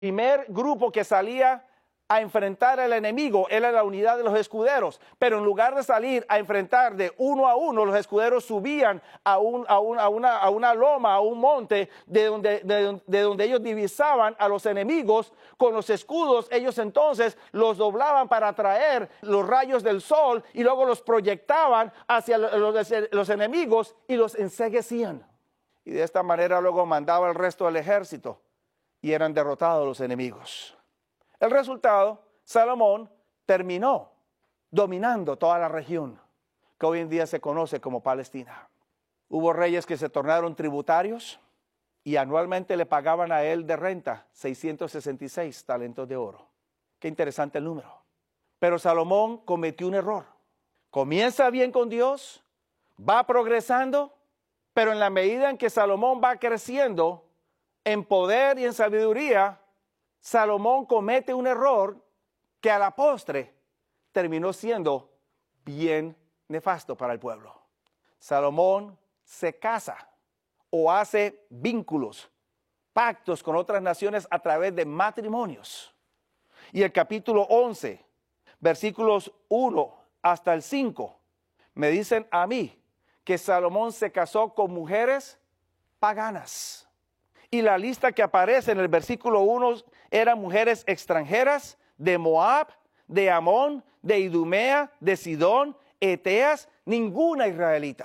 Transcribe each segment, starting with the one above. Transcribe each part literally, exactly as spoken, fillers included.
primer grupo que salía a enfrentar al enemigo era la unidad de los escuderos, pero en lugar de salir a enfrentar de uno a uno, los escuderos subían a, un, a, un, a, una, a una loma, a un monte, de donde, de, de donde ellos divisaban a los enemigos con los escudos. Ellos entonces los doblaban para atraer los rayos del sol y luego los proyectaban hacia los, los enemigos y los enceguecían. Y de esta manera luego mandaba el resto del ejército y eran derrotados los enemigos. El resultado, Salomón terminó dominando toda la región que hoy en día se conoce como Palestina. Hubo reyes que se tornaron tributarios y anualmente le pagaban a él de renta seiscientos sesenta y seis talentos de oro. Qué interesante el número. Pero Salomón cometió un error. Comienza bien con Dios, va progresando, pero en la medida en que Salomón va creciendo en poder y en sabiduría, Salomón comete un error que a la postre terminó siendo bien nefasto para el pueblo. Salomón se casa o hace vínculos, pactos con otras naciones a través de matrimonios. Y el capítulo once, versículos uno hasta el cinco, me dicen a mí que Salomón se casó con mujeres paganas. Y la lista que aparece en el versículo uno eran mujeres extranjeras de Moab, de Amón, de Idumea, de Sidón, Eteas, ninguna israelita.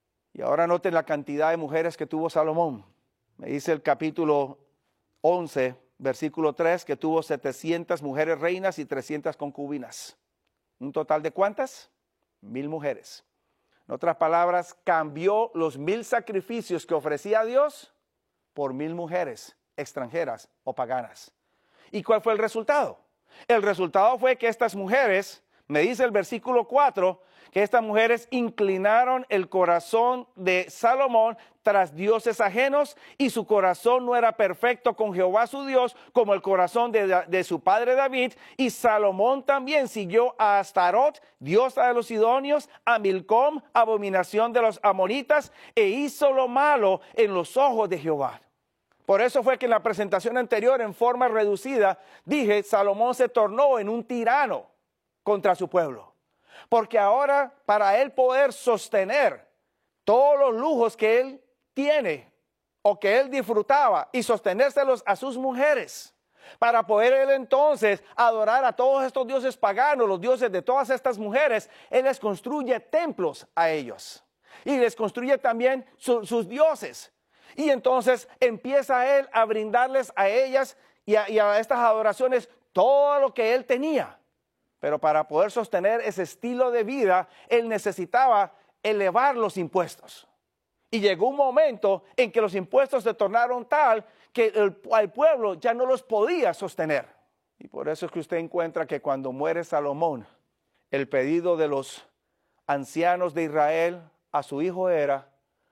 Y ahora noten la cantidad de mujeres que tuvo Salomón. Me dice el capítulo once, versículo tres, que tuvo setecientas mujeres reinas y trescientas concubinas. ¿Un total de cuántas? Mil mujeres. En otras palabras, cambió los mil sacrificios que ofrecía a Dios por mil mujeres extranjeras o paganas. ¿Y cuál fue el resultado? El resultado fue que estas mujeres, me dice el versículo cuatro, que estas mujeres inclinaron el corazón de Salomón tras dioses ajenos y su corazón no era perfecto con Jehová su Dios como el corazón de, de su padre David. Y Salomón también siguió a Astarot, diosa de los sidonios, a Milcom, abominación de los amonitas, e hizo lo malo en los ojos de Jehová. Por eso fue que en la presentación anterior, en forma reducida, dije, Salomón se tornó en un tirano contra su pueblo. Porque ahora, para él poder sostener todos los lujos que él tiene o que él disfrutaba y sostenérselos a sus mujeres, para poder él entonces adorar a todos estos dioses paganos, los dioses de todas estas mujeres, él les construye templos a ellos y les construye también su, sus dioses. Y entonces empieza él a brindarles a ellas y a, y a estas adoraciones todo lo que él tenía. Pero para poder sostener ese estilo de vida, él necesitaba elevar los impuestos. Y llegó un momento en que los impuestos se tornaron tal que el, el pueblo ya no los podía sostener. Y por eso es que usted encuentra que cuando muere Salomón, el pedido de los ancianos de Israel a su hijo era: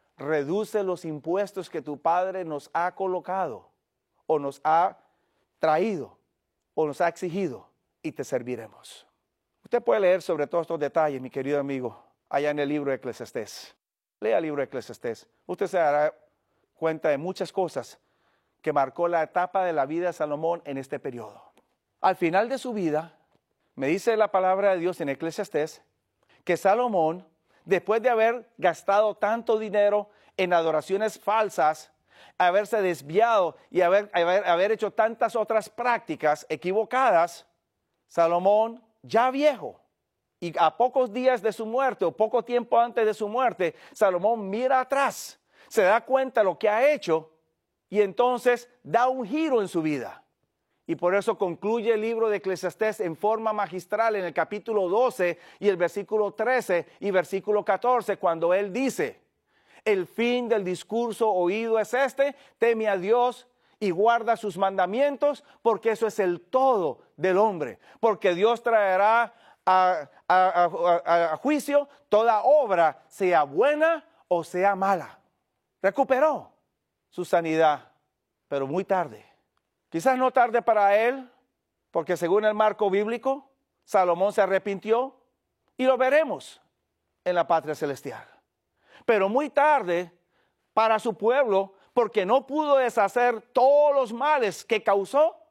reduce los impuestos que tu padre nos ha colocado, o nos ha traído, o nos ha exigido, y te serviremos. Usted puede leer sobre todos estos detalles, mi querido amigo, allá en el libro de Eclesiastés. Lea el libro de Eclesiastés. Usted se dará cuenta de muchas cosas que marcó la etapa de la vida de Salomón en este periodo. Al final de su vida, me dice la palabra de Dios en Eclesiastés, que Salomón, después de haber gastado tanto dinero en adoraciones falsas, haberse desviado y haber, haber, haber hecho tantas otras prácticas equivocadas, Salomón, ya viejo, y a pocos días de su muerte o poco tiempo antes de su muerte, Salomón mira atrás, se da cuenta de lo que ha hecho y entonces da un giro en su vida. Y por eso concluye el libro de Eclesiastés en forma magistral en el capítulo doce y el versículo trece y versículo catorce, cuando él dice: el fin del discurso oído es este, teme a Dios y guarda sus mandamientos, porque eso es el todo del hombre. Porque Dios traerá a, a, a, a juicio toda obra, sea buena o sea mala. Recuperó su sanidad, pero muy tarde. Quizás no tarde para él, porque según el marco bíblico, Salomón se arrepintió y lo veremos en la patria celestial. Pero muy tarde para su pueblo, porque no pudo deshacer todos los males que causó